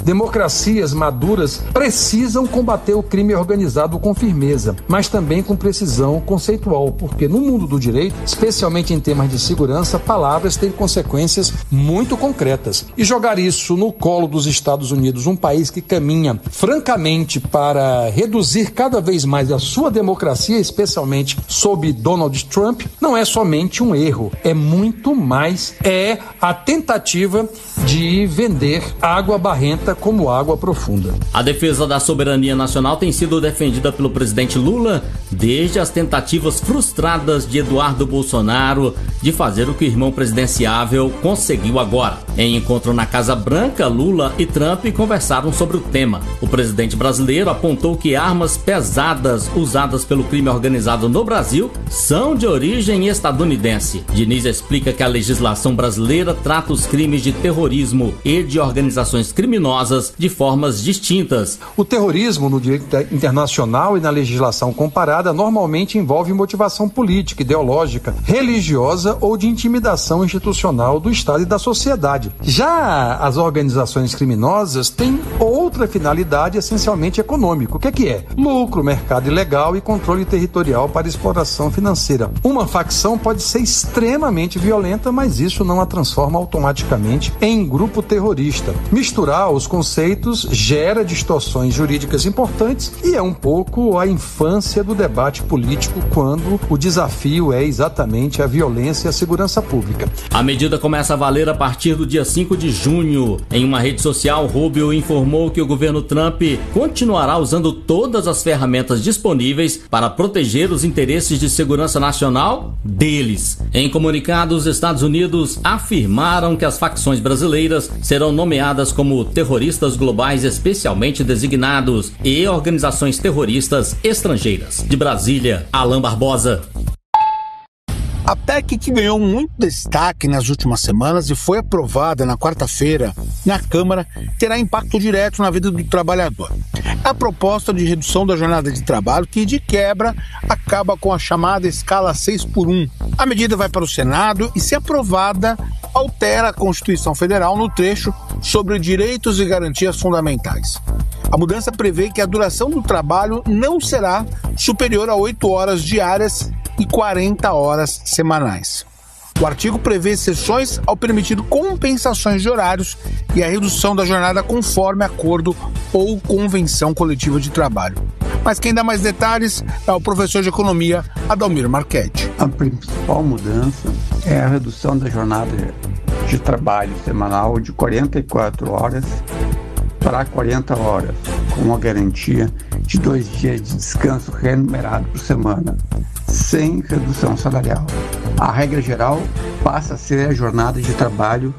Democracias maduras precisam combater o crime organizado com firmeza, mas também com precisão conceitual, porque no mundo do direito, especialmente em temas de segurança, palavras têm consequências muito concretas. E jogar isso no colo dos Estados Unidos, um país que caminha francamente para reduzir cada vez mais a sua democracia, especialmente sob Donald Trump, não é somente um erro, é muito mais, é a tentativa de vender água barrenta como água profunda. A defesa da soberania nacional tem sido defendida pelo presidente Lula desde as tentativas frustradas de Eduardo Bolsonaro de fazer o que o irmão presidenciável conseguiu agora. Em encontro na Casa Branca, Lula e Trump conversaram sobre o tema. O presidente brasileiro apontou que armas pesadas usadas pelo crime organizado no Brasil são de origem estadunidense. Diniz explica que a legislação brasileira trata os crimes de terrorismo e de organizações criminosas de formas distintas. O terrorismo no direito internacional e na legislação comparada normalmente envolve motivação política, ideológica, religiosa ou de intimidação institucional do Estado e da sociedade. Já as organizações criminosas têm outra finalidade essencialmente econômica. O que é? Lucro, mercado ilegal e controle territorial para exploração financeira. Uma facção pode ser extremamente violenta, mas isso não a transforma automaticamente em grupo terrorista. Misturar os conceitos gera distorções jurídicas importantes e é um pouco a infância do debate político quando o desafio é exatamente a violência e a segurança pública. A medida começa a valer a partir do dia 5 de junho. Em uma rede social, Rubio informou que o governo Trump continuará usando todas as ferramentas disponíveis para proteger os interesses de segurança nacional deles. Em comunicado, os Estados Unidos afirmaram que as facções brasileiras serão nomeadas como terroristas globais especialmente designados e organizações terroristas estrangeiras. De Brasília, Alain Barbosa. A PEC que ganhou muito destaque nas últimas semanas e foi aprovada na quarta-feira na Câmara terá impacto direto na vida do trabalhador. A proposta de redução da jornada de trabalho que, de quebra, acaba com a chamada escala 6x1. A medida vai para o Senado e, se aprovada, altera a Constituição Federal no trecho sobre direitos e garantias fundamentais. A mudança prevê que a duração do trabalho não será superior a 8 horas diárias e 40 horas semanais. O artigo prevê exceções ao permitir compensações de horários e a redução da jornada conforme acordo ou convenção coletiva de trabalho. Mas quem dá mais detalhes é o professor de economia Adalmir Marchetti. A principal mudança é a redução da jornada de trabalho semanal de 44 horas para 40 horas, com a garantia de 2 dias de descanso remunerado por semana, sem redução salarial. A regra geral passa a ser a jornada de trabalho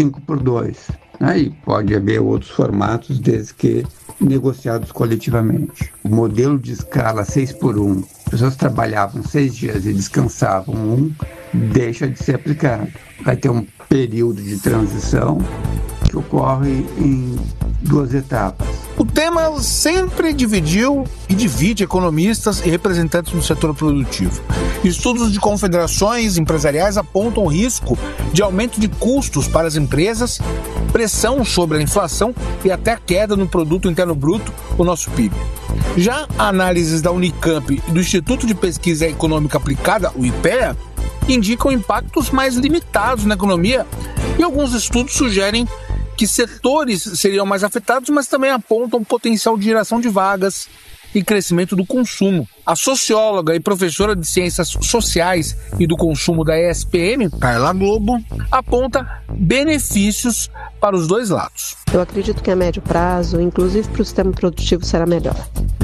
5x2. Aí pode haver outros formatos, desde que negociados coletivamente. O modelo de escala 6x1, as pessoas trabalhavam 6 dias e descansavam 1, deixa de ser aplicado. Vai ter um período de transição que ocorre em 2 etapas. O tema sempre dividiu e divide economistas e representantes do setor produtivo. Estudos de confederações empresariais apontam o risco de aumento de custos para as empresas, pressão sobre a inflação e até a queda no Produto Interno Bruto, o nosso PIB. Já análises da Unicamp e do Instituto de Pesquisa Econômica Aplicada, o IPEA, indicam impactos mais limitados na economia e alguns estudos sugerem que setores seriam mais afetados, mas também apontam potencial de geração de vagas e crescimento do consumo. A socióloga e professora de Ciências Sociais e do Consumo da ESPM, Carla Globo, aponta benefícios para os dois lados. Eu acredito que a médio prazo, inclusive para o sistema produtivo, será melhor,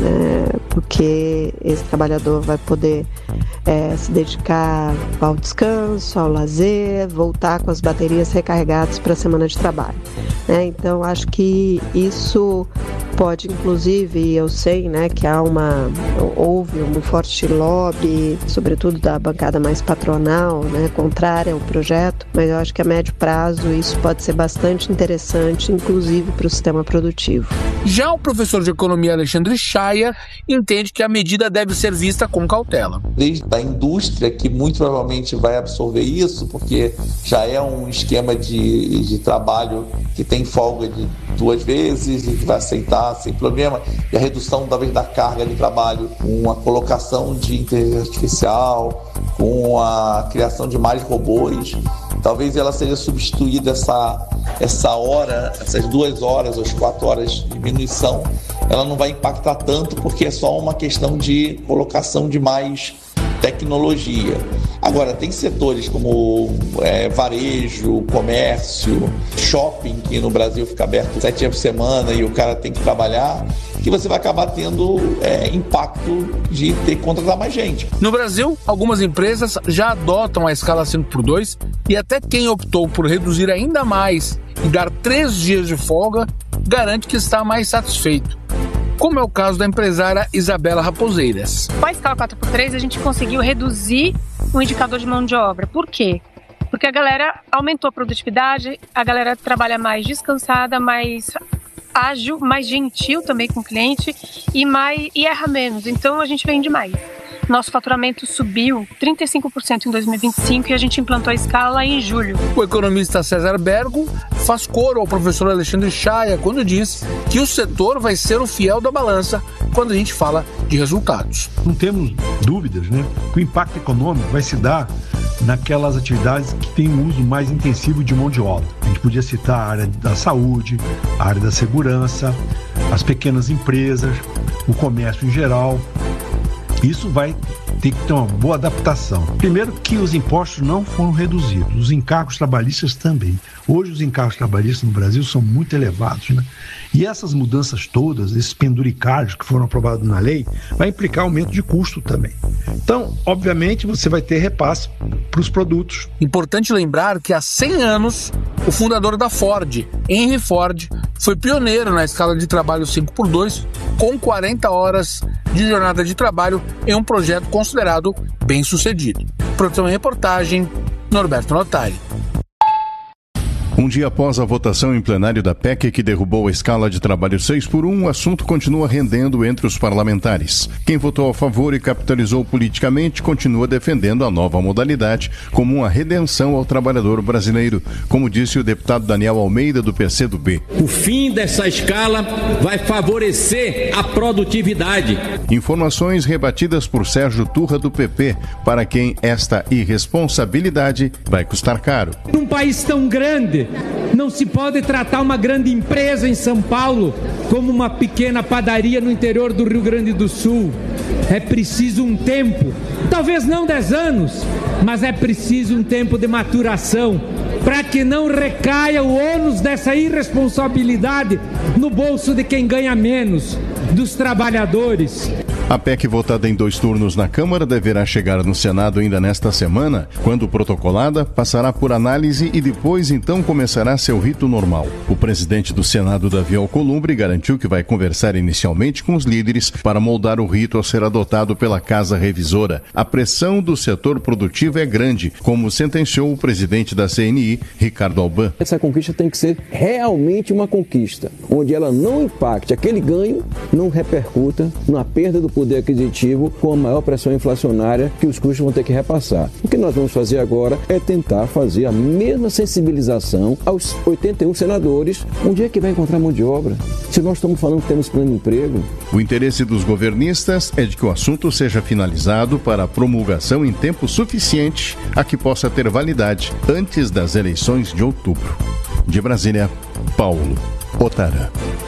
porque esse trabalhador vai poder se dedicar ao descanso, ao lazer, voltar com as baterias recarregadas para a semana de trabalho. Então, acho que isso pode, inclusive, eu sei que houve um forte lobby, sobretudo da bancada mais patronal, contrária ao projeto, mas eu acho que a médio prazo isso pode ser bastante interessante, inclusive para o sistema produtivo. Já o professor de economia Alexandre Chaia entende que a medida deve ser vista com cautela. Desde a indústria, que muito provavelmente vai absorver isso, porque já é um esquema de trabalho que tem folga de 2 vezes e que vai aceitar sem problema, e a redução talvez da carga de trabalho com a colocação de inteligência artificial, com a criação de mais robôs, talvez ela seja substituída essa hora, essas 2 horas ou as 4 horas de diminuição, ela não vai impactar tanto porque é só uma questão de colocação de mais tecnologia. Agora, tem setores como varejo, comércio, shopping, que no Brasil fica aberto 7 dias por semana e o cara tem que trabalhar, que você vai acabar tendo impacto de ter que contratar mais gente. No Brasil, algumas empresas já adotam a escala 5x2 e até quem optou por reduzir ainda mais e dar 3 dias de folga garante que está mais satisfeito, como é o caso da empresária Isabela Raposeiras. Com a escala 4x3, a gente conseguiu reduzir o indicador de mão de obra. Por quê? Porque a galera aumentou a produtividade, a galera trabalha mais descansada, mais ágil, mais gentil também com o cliente e erra menos. Então a gente vende mais. Nosso faturamento subiu 35% em 2025 e a gente implantou a escala em julho. O economista César Bergo faz coro ao professor Alexandre Chaia quando diz que o setor vai ser o fiel da balança quando a gente fala de resultados. Não temos dúvidas, que o impacto econômico vai se dar naquelas atividades que têm um uso mais intensivo de mão de obra. A gente podia citar a área da saúde, a área da segurança, as pequenas empresas, o comércio em geral. Isso vai ter que ter uma boa adaptação. Primeiro que os impostos não foram reduzidos, os encargos trabalhistas também. Hoje os encargos trabalhistas no Brasil são muito elevados, E essas mudanças todas, esses penduricários que foram aprovados na lei, vai implicar aumento de custo também. Então, obviamente, você vai ter repasse para os produtos. Importante lembrar que há 100 anos, o fundador da Ford, Henry Ford, foi pioneiro na escala de trabalho 5x2, com 40 horas de jornada de trabalho em um projeto considerado bem-sucedido. Produção e reportagem, Norberto Notari. Um dia após a votação em plenário da PEC que derrubou a escala de trabalho 6x1, o assunto continua rendendo entre os parlamentares. Quem votou a favor e capitalizou politicamente continua defendendo a nova modalidade como uma redenção ao trabalhador brasileiro, como disse o deputado Daniel Almeida, do PCdoB. O fim dessa escala vai favorecer a produtividade. Informações rebatidas por Sérgio Turra, do PP, para quem esta irresponsabilidade vai custar caro. Num país tão grande, não se pode tratar uma grande empresa em São Paulo como uma pequena padaria no interior do Rio Grande do Sul. É preciso um tempo, talvez não 10 anos, mas é preciso um tempo de maturação para que não recaia o ônus dessa irresponsabilidade no bolso de quem ganha menos, dos trabalhadores. A PEC, votada em 2 turnos na Câmara, deverá chegar no Senado ainda nesta semana, quando protocolada, passará por análise e depois então começará seu rito normal. O presidente do Senado, Davi Alcolumbre, garantiu que vai conversar inicialmente com os líderes para moldar o rito a ser adotado pela Casa Revisora. A pressão do setor produtivo é grande, como sentenciou o presidente da CNI, Ricardo Alban. Essa conquista tem que ser realmente uma conquista, onde ela não impacte aquele ganho, não repercuta na perda do poder aquisitivo com a maior pressão inflacionária que os custos vão ter que repassar. O que nós vamos fazer agora é tentar fazer a mesma sensibilização aos 81 senadores. Onde é que vai encontrar mão de obra? Se nós estamos falando que temos plano de emprego. O interesse dos governistas é de que o assunto seja finalizado para a promulgação em tempo suficiente a que possa ter validade antes das eleições de outubro. De Brasília, Paulo Otara.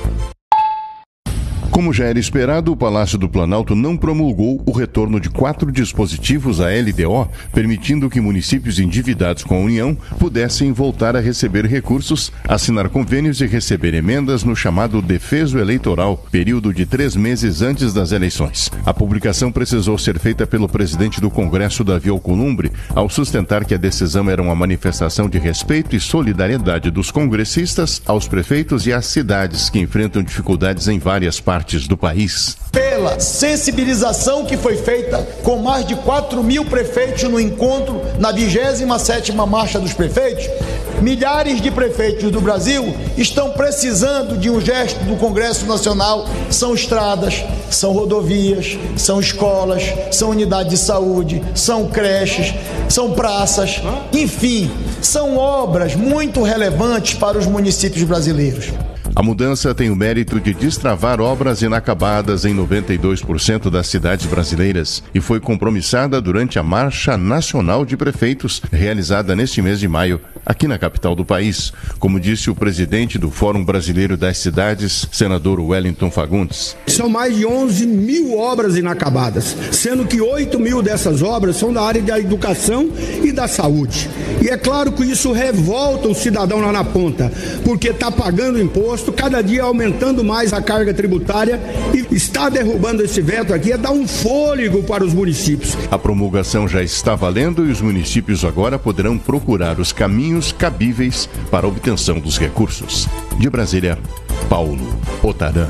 Como já era esperado, o Palácio do Planalto não promulgou o retorno de 4 dispositivos à LDO, permitindo que municípios endividados com a União pudessem voltar a receber recursos, assinar convênios e receber emendas no chamado defeso eleitoral, período de 3 meses antes das eleições. A publicação precisou ser feita pelo presidente do Congresso, Davi Alcolumbre, ao sustentar que a decisão era uma manifestação de respeito e solidariedade dos congressistas aos prefeitos e às cidades que enfrentam dificuldades em várias partes do país. Pela sensibilização que foi feita com mais de 4.000 prefeitos no encontro na 27ª Marcha dos Prefeitos, milhares de prefeitos do Brasil estão precisando de um gesto do Congresso Nacional. São estradas, são rodovias, são escolas, são unidades de saúde, são creches, são praças, enfim, são obras muito relevantes para os municípios brasileiros. A mudança tem o mérito de destravar obras inacabadas em 92% das cidades brasileiras e foi compromissada durante a Marcha Nacional de Prefeitos, realizada neste mês de maio, aqui na capital do país, como disse o presidente do Fórum Brasileiro das Cidades, senador Wellington Fagundes. São mais de 11 mil obras inacabadas, sendo que 8 mil dessas obras são da área da educação e da saúde. E é claro que isso revolta o cidadão lá na ponta, porque está pagando imposto, cada dia aumentando mais a carga tributária, e está derrubando esse veto aqui é dar um fôlego para os municípios. A promulgação já está valendo e os municípios agora poderão procurar os caminhos cabíveis para a obtenção dos recursos. De Brasília, Paulo Otaran.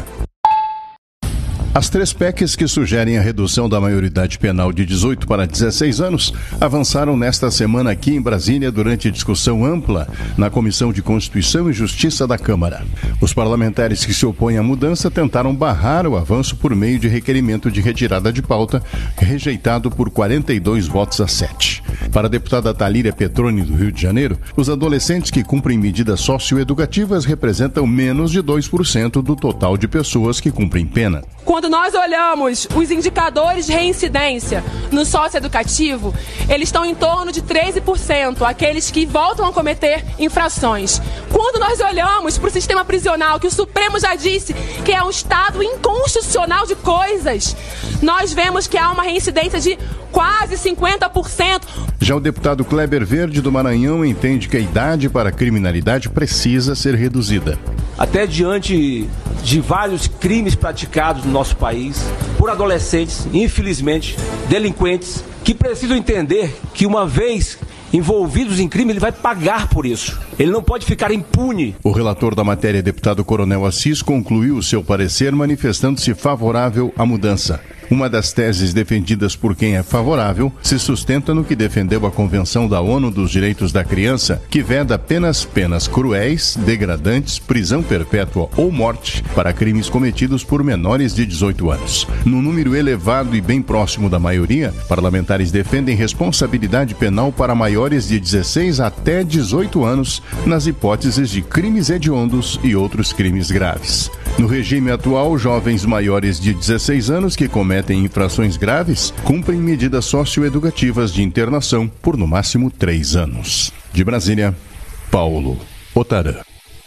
As 3 PECs que sugerem a redução da maioridade penal de 18 para 16 anos avançaram nesta semana aqui em Brasília durante discussão ampla na Comissão de Constituição e Justiça da Câmara. Os parlamentares que se opõem à mudança tentaram barrar o avanço por meio de requerimento de retirada de pauta, rejeitado por 42 votos a 7. Para a deputada Thalíria Petroni, do Rio de Janeiro, os adolescentes que cumprem medidas socioeducativas representam menos de 2% do total de pessoas que cumprem pena. Quando nós olhamos os indicadores de reincidência no socioeducativo, eles estão em torno de 13%, aqueles que voltam a cometer infrações. Quando nós olhamos para o sistema prisional, que o Supremo já disse que é um estado inconstitucional de coisas, nós vemos que há uma reincidência de quase 50%. Já o deputado Kleber Verde, do Maranhão, entende que a idade para a criminalidade precisa ser reduzida. Até diante de vários crimes praticados no nosso país por adolescentes, infelizmente, delinquentes, que precisam entender que uma vez envolvidos em crime, ele vai pagar por isso. Ele não pode ficar impune. O relator da matéria, deputado Coronel Assis, concluiu o seu parecer manifestando-se favorável à mudança. Uma das teses defendidas por quem é favorável se sustenta no que defendeu a Convenção da ONU dos Direitos da Criança, que veda apenas penas cruéis, degradantes, prisão perpétua ou morte para crimes cometidos por menores de 18 anos. No número elevado e bem próximo da maioria, parlamentares defendem responsabilidade penal para maiores de 16 até 18 anos nas hipóteses de crimes hediondos e outros crimes graves. No regime atual, jovens maiores de 16 anos que cometem infrações graves cumprem medidas socioeducativas de internação por no máximo 3 anos. De Brasília, Paulo Otaran.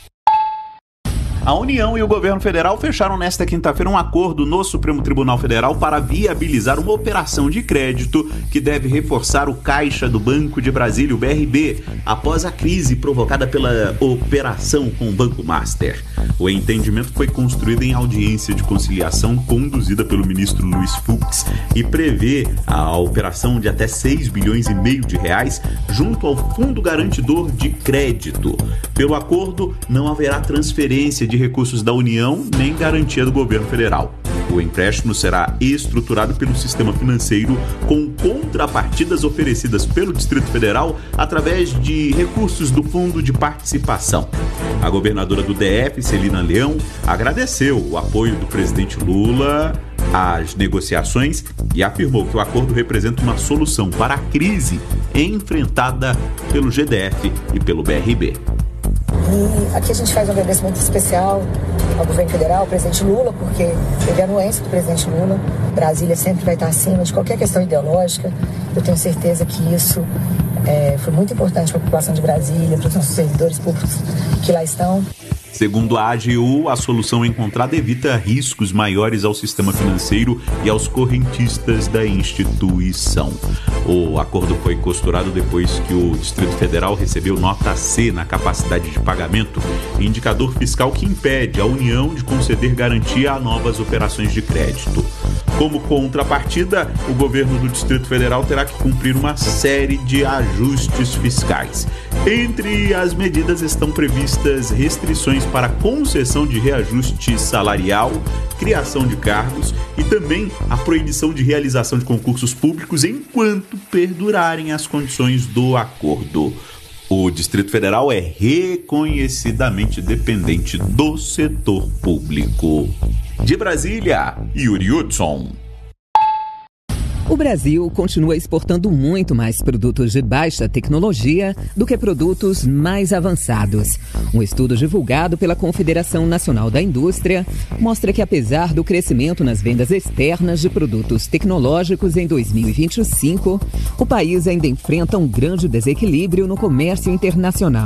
A União e o governo federal fecharam nesta quinta-feira um acordo no Supremo Tribunal Federal para viabilizar uma operação de crédito que deve reforçar o caixa do Banco de Brasília, o BRB, após a crise provocada pela operação com o Banco Master. O entendimento foi construído em audiência de conciliação conduzida pelo ministro Luiz Fux e prevê a operação de até 6 bilhões e meio de reais junto ao Fundo Garantidor de Crédito. Pelo acordo, não haverá transferência de recursos da União nem garantia do governo federal. O empréstimo será estruturado pelo sistema financeiro com contrapartidas oferecidas pelo Distrito Federal através de recursos do Fundo de Participação. A governadora do DF, Celina Leão, agradeceu o apoio do presidente Lula às negociações e afirmou que o acordo representa uma solução para a crise enfrentada pelo GDF e pelo BRB. E aqui a gente faz um agradecimento especial ao governo federal, ao presidente Lula, porque ele é anuência do presidente Lula. Brasília sempre vai estar acima de qualquer questão ideológica. Eu tenho certeza que isso foi muito importante para a população de Brasília, para os nossos servidores públicos que lá estão. Segundo a AGU, a solução encontrada evita riscos maiores ao sistema financeiro e aos correntistas da instituição. O acordo foi costurado depois que o Distrito Federal recebeu nota C na capacidade de pagamento, indicador fiscal que impede a União de conceder garantia a novas operações de crédito. Como contrapartida, o governo do Distrito Federal terá que cumprir uma série de ajustes fiscais. Entre as medidas estão previstas restrições para concessão de reajuste salarial, criação de cargos e também a proibição de realização de concursos públicos enquanto perdurarem as condições do acordo. O Distrito Federal é reconhecidamente dependente do setor público. De Brasília, Yuri Hudson. O Brasil continua exportando muito mais produtos de baixa tecnologia do que produtos mais avançados. Um estudo divulgado pela Confederação Nacional da Indústria mostra que, apesar do crescimento nas vendas externas de produtos tecnológicos em 2025, o país ainda enfrenta um grande desequilíbrio no comércio internacional.